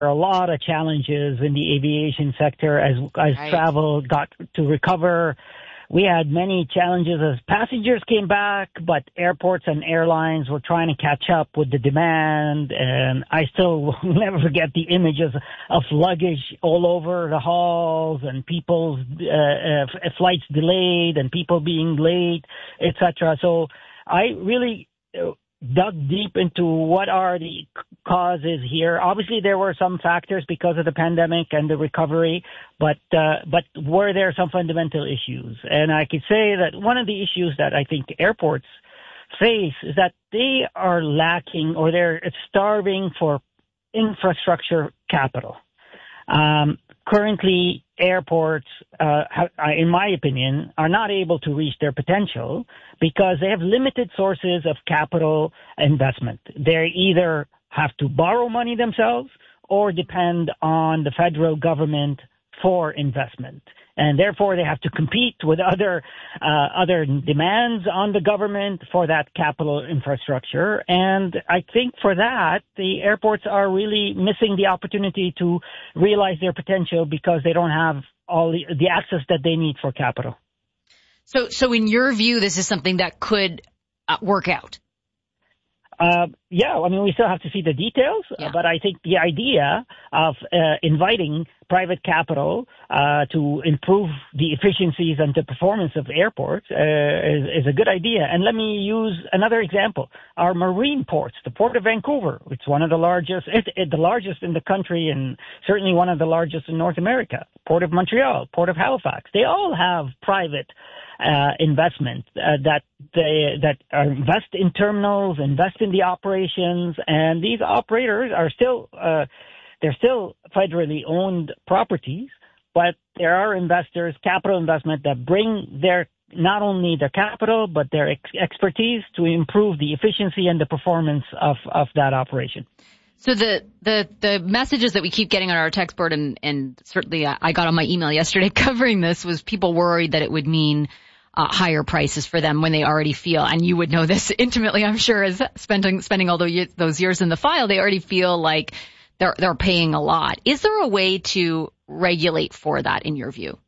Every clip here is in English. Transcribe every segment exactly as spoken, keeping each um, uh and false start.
are a lot of challenges in the aviation sector as as Right. travel got to recover. We had many challenges as passengers came back, but airports and airlines were trying to catch up with the demand. And I still will never forget the images of luggage all over the halls and people's uh, uh, flights delayed and people being late, et cetera. So I really uh, dug deep into what are the causes here. Obviously, there were some factors because of the pandemic and the recovery, but uh, but were there some fundamental issues? And I could say that one of the issues that I think airports face is that they are lacking or they're starving for infrastructure capital. Um, currently, airports, uh, ha- in my opinion, are not able to reach their potential because they have limited sources of capital investment. They either have to borrow money themselves or depend on the federal government for investment. And therefore, they have to compete with other uh, other demands on the government for that capital infrastructure. And I think for that, the airports are really missing the opportunity to realize their potential because they don't have all the, the access that they need for capital. So, so in your view, this is something that could uh, work out? Uh, yeah, I mean, we still have to see the details, Yeah. but I think the idea of uh, inviting private capital uh, to improve the efficiencies and the performance of airports uh, is, is a good idea. And let me use another example. Our marine ports, the Port of Vancouver, it's one of the largest, it, it, the largest in the country and certainly one of the largest in North America. Port of Montreal, Port of Halifax, they all have private Uh, investment uh, that they that are invest in terminals, invest in the operations, and these operators are still uh, they're still federally owned properties, but there are investors, capital investment that bring their not only their capital but their ex- expertise to improve the efficiency and the performance of of that operation. So the, the, the messages that we keep getting on our text board, and, and certainly I got on my email yesterday covering this, was people worried that it would mean uh, higher prices for them when they already feel, and you would know this intimately, I'm sure, as spending, spending all those years in the file, they already feel like they're, they're paying a lot. Is there a way to regulate for that in your view?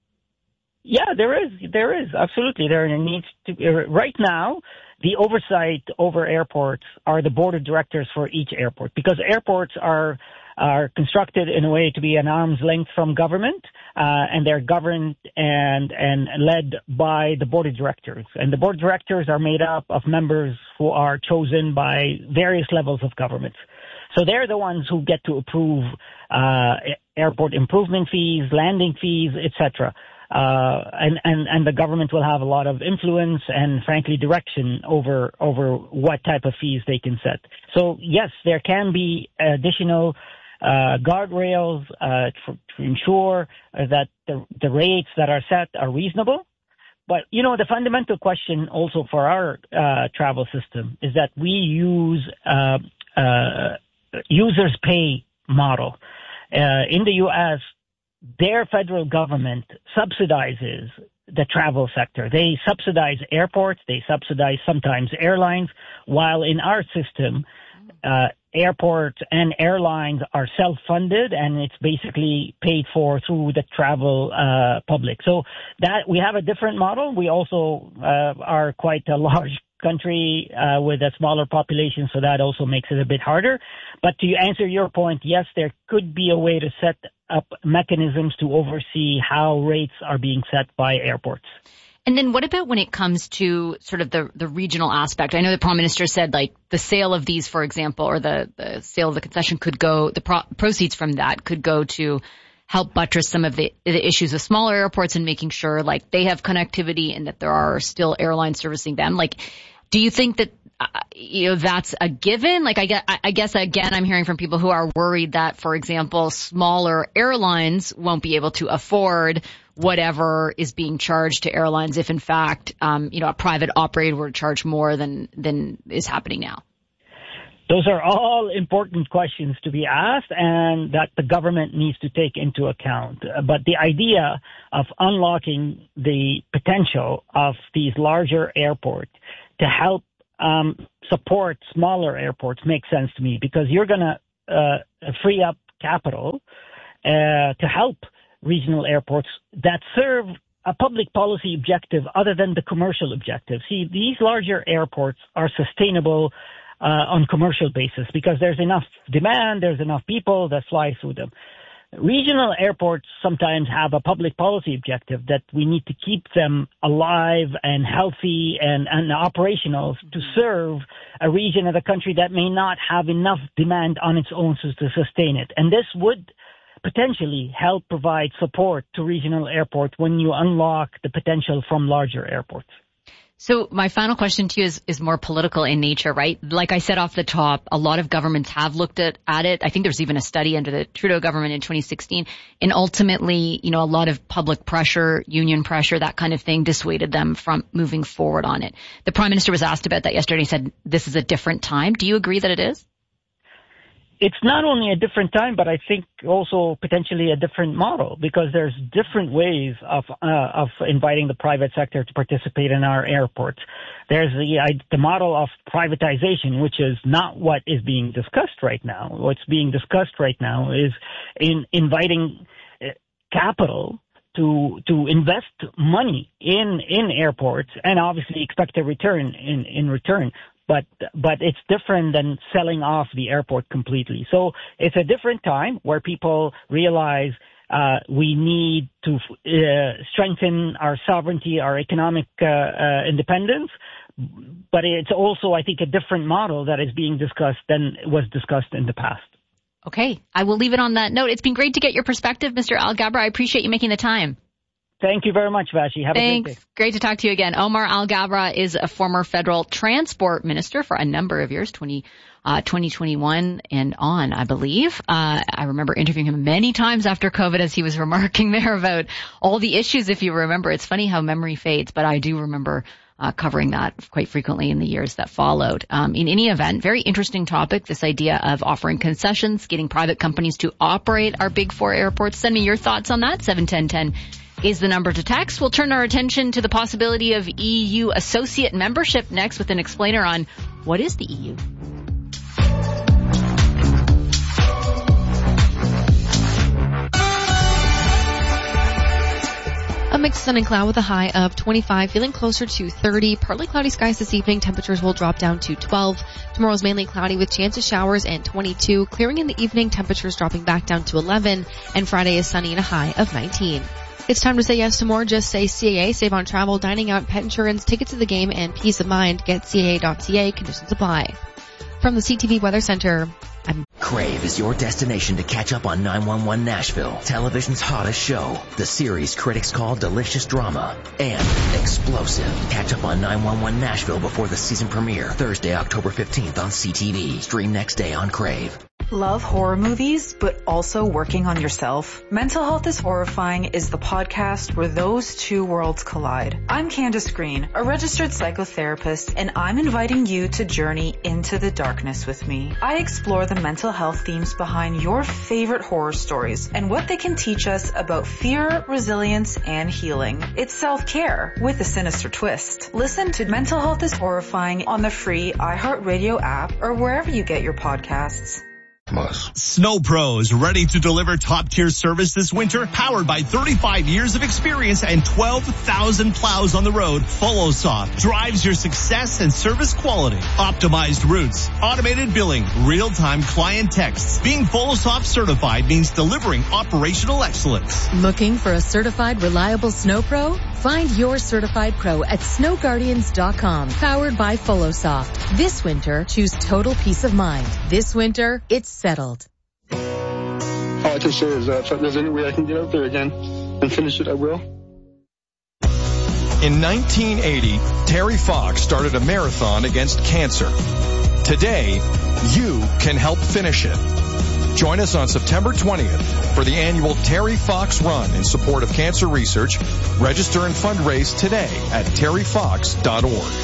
Yeah, there is. There is. Absolutely. There needs to be. Right now, the oversight over airports are the board of directors for each airport, because airports are are constructed in a way to be an arm's length from government, uh, and they're governed and and led by the board of directors. And the board of directors are made up of members who are chosen by various levels of government. So they're the ones who get to approve uh, airport improvement fees, landing fees, et cetera. Uh, and, and, and the government will have a lot of influence and, frankly, direction over, over what type of fees they can set. So, yes, there can be additional, uh, guardrails, uh, to, to ensure that the, the rates that are set are reasonable. But, you know, the fundamental question also for our, uh, travel system is that we use, uh, uh, users pay model. Uh, in the U S, their federal government subsidizes the travel sector. They subsidize airports. They subsidize sometimes airlines, while in our system, uh, airports and airlines are self-funded, and it's basically paid for through the travel uh, public. So that we have a different model. We also uh, are quite a large country uh, with a smaller population, so that also makes it a bit harder. But to answer your point, yes, there could be a way to set up mechanisms to oversee how rates are being set by airports. And then what about when it comes to sort of the, the regional aspect? I know the Prime Minister said, like, the sale of these, for example, or the, the sale of the concession could go, the pro- proceeds from that could go to help buttress some of the, the issues of smaller airports and making sure, like, they have connectivity and that there are still airlines servicing them. Like, do you think that, uh, you know, that's a given? Like, I guess, I guess, again, I'm hearing from people who are worried that, for example, smaller airlines won't be able to afford whatever is being charged to airlines if, in fact, um, you know, a private operator were to charge more than, than is happening now. Those are all important questions to be asked and that the government needs to take into account. But the idea of unlocking the potential of these larger airports to help um, support smaller airports makes sense to me, because you're going to uh, free up capital uh, to help regional airports that serve a public policy objective other than the commercial objective. See, these larger airports are sustainable uh, on commercial basis because there's enough demand, there's enough people that fly through them. Regional airports sometimes have a public policy objective that we need to keep them alive and healthy and, and operational to serve a region of the country that may not have enough demand on its own to, to sustain it. And this would potentially help provide support to regional airports when you unlock the potential from larger airports. So my final question to you is, is more political in nature, right? Like I said off the top, a lot of governments have looked at, at it. I think there's even a study under the Trudeau government in twenty sixteen. And ultimately, you know, a lot of public pressure, union pressure, that kind of thing dissuaded them from moving forward on it. The Prime Minister was asked about that yesterday. He said this is a different time. Do you agree that it is? It's not only a different time, but I think also potentially a different model because there's different ways of uh, of inviting the private sector to participate in our airports. There's the uh, the model of privatization, which is not what is being discussed right now. What's being discussed right now is in inviting capital to to invest money in in airports and obviously expect a return in in return. But but it's different than selling off the airport completely. So it's a different time where people realize uh, we need to uh, strengthen our sovereignty, our economic uh, uh, independence. But it's also, I think, a different model that is being discussed than was discussed in the past. Okay, I will leave it on that note. It's been great to get your perspective, Mister Alghabra. I appreciate you making the time. Thank you very much, Vashi. Have Thanks. a great day. Great to talk to you again. Omar Alghabra is a former federal transport minister for a number of years, twenty, uh, twenty twenty-one and on, I believe. Uh, I remember interviewing him many times after COVID as he was remarking there about all the issues, if you remember. It's funny how memory fades, but I do remember uh, covering that quite frequently in the years that followed. Um, in any event, very interesting topic, this idea of offering concessions, getting private companies to operate our big four airports. Send me your thoughts on that, seven ten ten. Is the number to text. We'll turn our attention to the possibility of E U associate membership next with an explainer on what is the E U. A mixed sun and cloud with a high of twenty-five, feeling closer to thirty. Partly cloudy skies this evening. Temperatures will drop down to twelve. Tomorrow's mainly cloudy with chance of showers and twenty-two. Clearing in the evening, temperatures dropping back down to eleven. And Friday is sunny and a high of nineteen. It's time to say yes to more. Just say C A A. Save on travel, dining out, pet insurance, tickets to the game, and peace of mind. Get C A A dot C A. Conditions apply. From the C T V Weather Center, I'm... Crave is your destination to catch up on nine one one Nashville, television's hottest show. The series critics call delicious drama and explosive. Catch up on nine one one Nashville before the season premiere, Thursday, October fifteenth on C T V. Stream next day on Crave. Love horror movies, but also working on yourself? Mental Health is Horrifying is the podcast where those two worlds collide. I'm Candace Green, a registered psychotherapist, and I'm inviting you to journey into the darkness with me. I explore the mental health themes behind your favorite horror stories and what they can teach us about fear, resilience, and healing. It's self-care with a sinister twist. Listen to Mental Health is Horrifying on the free iHeartRadio app or wherever you get your podcasts. Snow Pros, ready to deliver top-tier service this winter, powered by thirty-five years of experience and twelve thousand plows on the road. FollowSoft drives your success and service quality. Optimized routes, automated billing, real-time client texts. Being FollowSoft certified means delivering operational excellence. Looking for a certified, reliable Snow Pro? Find your certified pro at snow guardians dot com. Powered by FollowSoft. This winter, choose total peace of mind. This winter, it's settled. All I can say is that if there's any way I can get out there again and finish it, I will. In nineteen eighty, Terry Fox started a marathon against cancer. Today, you can help finish it. Join us on September twentieth for the annual Terry Fox Run in support of cancer research. Register and fundraise today at terry fox dot org.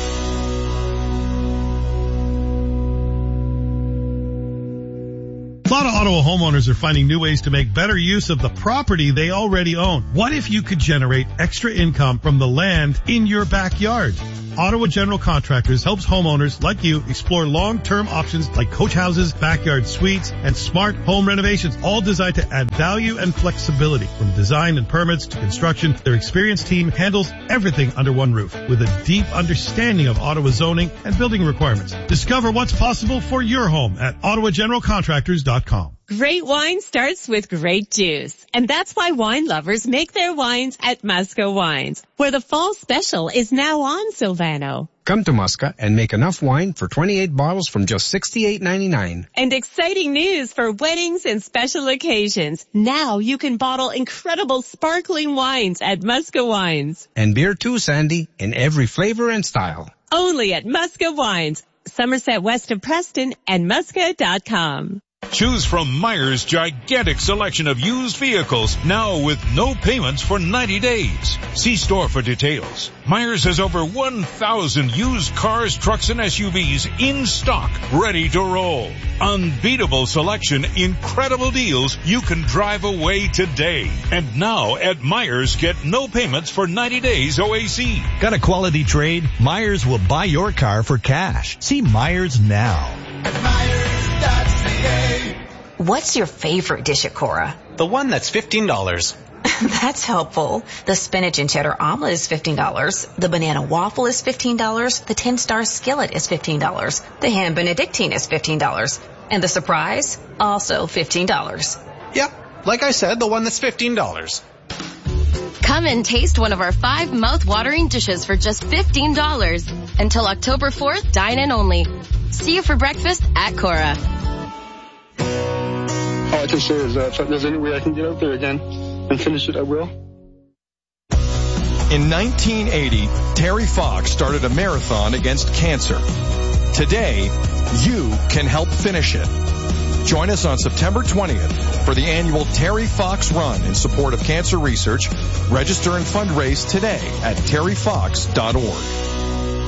A lot of Ottawa homeowners are finding new ways to make better use of the property they already own. What if you could generate extra income from the land in your backyard? Ottawa General Contractors helps homeowners like you explore long-term options like coach houses, backyard suites, and smart home renovations, all designed to add value and flexibility. From design and permits to construction, their experienced team handles everything under one roof with a deep understanding of Ottawa zoning and building requirements. Discover what's possible for your home at ottawa general contractors dot com. Great wine starts with great juice. And that's why wine lovers make their wines at Musca Wines, where the fall special is now on, Silvano. Come to Musca and make enough wine for twenty-eight bottles from just sixty-eight ninety-nine. And exciting news for weddings and special occasions. Now you can bottle incredible sparkling wines at Musca Wines. And beer too, Sandy, in every flavor and style. Only at Musca Wines, Somerset west of Preston, and musca dot com. Choose from Myers' gigantic selection of used vehicles, now with no payments for ninety days. See store for details. Myers has over one thousand used cars, trucks, and S U Vs in stock, ready to roll. Unbeatable selection, incredible deals. You can drive away today. And now at Myers, get no payments for ninety days O A C. Got a quality trade? Myers will buy your car for cash. See Myers now. At Myers dot C A. What's your favorite dish at Cora? The one that's fifteen dollars. That's helpful. The spinach and cheddar omelet is fifteen dollars. The banana waffle is fifteen dollars. The ten-star skillet is fifteen dollars. The ham benedictine is fifteen dollars. And the surprise? Also fifteen dollars. Yep, like I said, the one that's fifteen dollars. Come and taste one of our five mouth-watering dishes for just fifteen dollars. Until October fourth, dine in only. See you for breakfast at Cora. All I can say is that if there's any way I can get out there again and finish it, I will. In nineteen eighty, Terry Fox started a marathon against cancer. Today, you can help finish it. Join us on September twentieth for the annual Terry Fox Run in support of cancer research. Register and fundraise today at terry fox dot org.